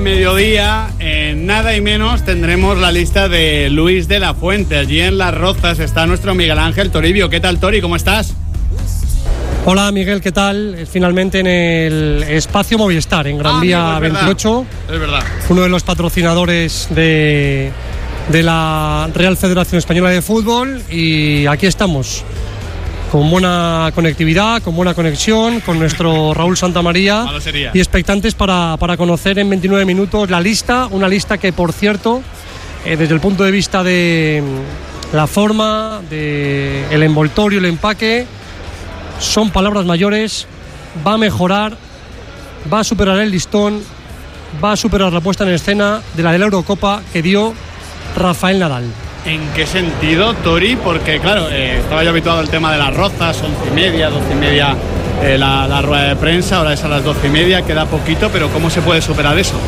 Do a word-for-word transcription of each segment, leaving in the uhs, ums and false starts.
mediodía, en nada y menos tendremos la lista de Luis de la Fuente. Allí en Las Rozas está nuestro Miguel Ángel Toribio. ¿Qué tal, Tori? ¿Cómo estás? Hola Miguel, ¿qué tal? Finalmente en el espacio Movistar, en Gran ah, Vía amigo, es veintiocho. Verdad. Es verdad. Uno de los patrocinadores de, de la Real Federación Española de Fútbol. Y aquí estamos, con buena conectividad, con buena conexión, con nuestro Raúl Santamaría. Malo sería. Y expectantes para, para conocer en veintinueve minutos la lista. Una lista que, por cierto, eh, desde el punto de vista de la forma, de el envoltorio, el empaque, son palabras mayores. Va a mejorar, va a superar el listón, va a superar la puesta en escena de la de la Eurocopa que dio Rafael Nadal. ¿En qué sentido, Tori? Porque, claro, eh, estaba yo habituado al tema de Las Rozas, once y media, doce y media eh, la, la rueda de prensa, ahora es a las doce y media, queda poquito, pero ¿cómo se puede superar eso?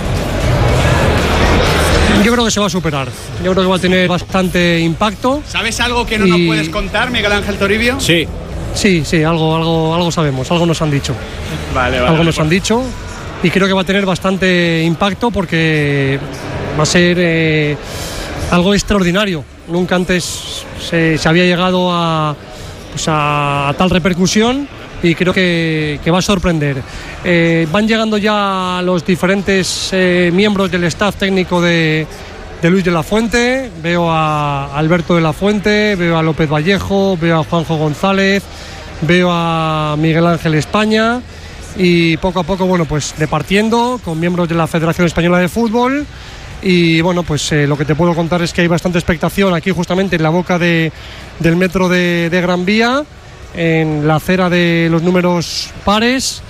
Yo creo que se va a superar, yo creo que va a tener bastante impacto. ¿Sabes algo que no y... nos puedes contar, Miguel Ángel Toribio? Sí. Sí, sí, algo, algo, algo sabemos, algo nos han dicho. Vale, vale. Algo nos vale. han dicho y creo que va a tener bastante impacto porque va a ser... Eh, algo extraordinario. Nunca antes se, se había llegado a, pues a, a tal repercusión y creo que, que va a sorprender. Eh, van llegando ya los diferentes eh, miembros del staff técnico de, de Luis de la Fuente. Veo a Alberto de la Fuente, veo a López Vallejo, veo a Juanjo González, veo a Miguel Ángel España y poco a poco, bueno, pues departiendo con miembros de la Federación Española de Fútbol. Y bueno, pues eh, lo que te puedo contar es que hay bastante expectación aquí justamente en la boca de, del metro de, de Gran Vía, en la acera de los números pares,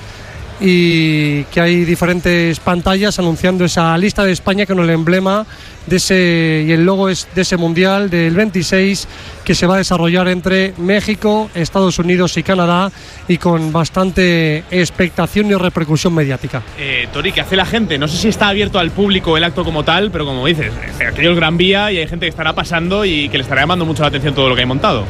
y que hay diferentes pantallas anunciando esa lista de España con el emblema de ese y el logo es de ese mundial del veintiséis que se va a desarrollar entre México, Estados Unidos y Canadá, y con bastante expectación y repercusión mediática. Eh, Tori, ¿qué hace la gente? No sé si está abierto al público el acto como tal, pero como dices, aquello es Gran Vía y hay gente que estará pasando y que le estará llamando mucho la atención todo lo que hay montado.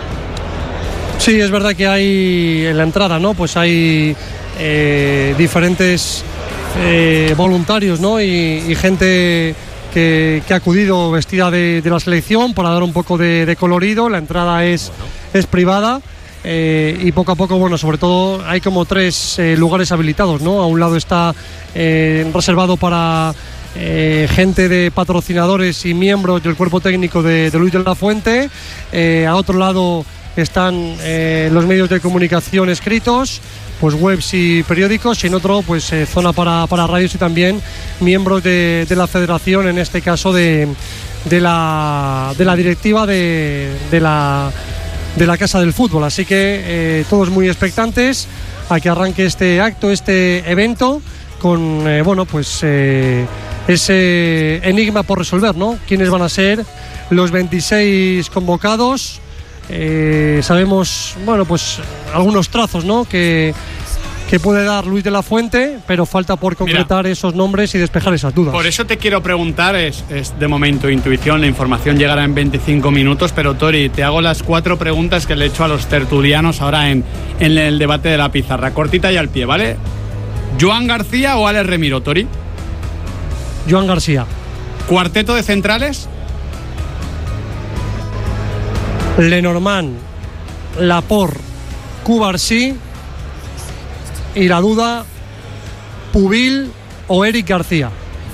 Sí, es verdad que hay en la entrada, ¿no? Pues hay eh, diferentes eh, voluntarios, ¿no? Y, y gente que, que ha acudido vestida de, de la selección para dar un poco de, de colorido. La entrada es, es privada. Eh, y poco a poco, bueno, sobre todo hay como tres eh, lugares habilitados, ¿no? A un lado está eh, reservado para eh, gente de patrocinadores y miembros del cuerpo técnico de, de Luis de la Fuente. Eh, a otro lado están eh, los medios de comunicación escritos, pues webs y periódicos, y en otro pues eh, zona para, para radios y también miembros de, de la federación, en este caso de, de, la, de la directiva de, de la de la Casa del Fútbol. Así que eh, todos muy expectantes a que arranque este acto, este evento, con eh, bueno, pues eh, ese enigma por resolver, ¿no? ¿Quiénes van a ser los veintiséis convocados? Eh, sabemos, bueno, pues algunos trazos, ¿no? Que, que puede dar Luis de la Fuente, pero falta por concretar Mira, esos nombres y despejar esas dudas. Por eso te quiero preguntar, es, es de momento intuición, la información llegará en veinticinco minutos, pero Tori, te hago las cuatro preguntas que le he hecho a los tertulianos ahora en, en el debate de la pizarra, cortita y al pie, ¿vale? ¿Joan García o Alex Remiro, Tori? Joan García. ¿Cuarteto de centrales? Lenormand, Laporte, Cubarsí, y la duda, Pubil o Eric García.